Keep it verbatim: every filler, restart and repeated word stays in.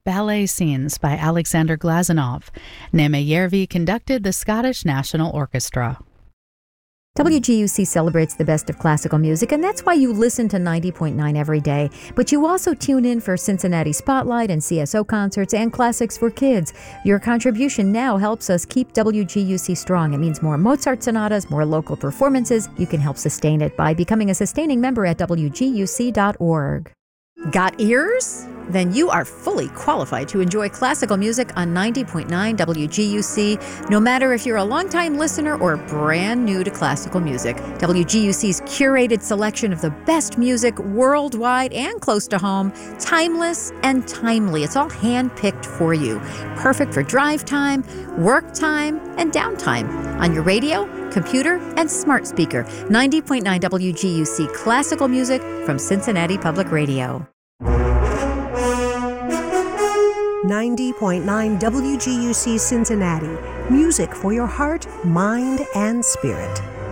ballet scenes by Alexander Glazunov. Neme Järvi conducted the Scottish National Orchestra. W G U C celebrates the best of classical music, and that's why you listen to ninety point nine every day. But you also tune in for Cincinnati Spotlight and C S O concerts and classics for kids. Your contribution now helps us keep W G U C strong. It means more Mozart sonatas, more local performances. You can help sustain it by becoming a sustaining member at W G U C dot org. Got ears? Then you are fully qualified to enjoy classical music on ninety point nine W G U C, no matter if you're a longtime listener or brand new to classical music. W G U C's curated selection of the best music worldwide and close to home, timeless and timely. It's all hand-picked for you. Perfect for drive time, work time, and downtime. On your radio, computer, and smart speaker. ninety point nine W G U C classical music from Cincinnati Public Radio. ninety point nine W G U C Cincinnati. Music for your heart, mind, and spirit.